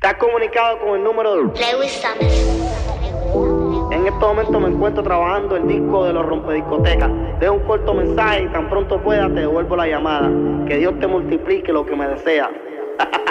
Estás comunicado con el número de Lewis Summers. En este momento me encuentro trabajando el disco de los rompediscotecas. Dejo un corto mensaje y tan pronto pueda te devuelvo la llamada. Que Dios te multiplique lo que me desea.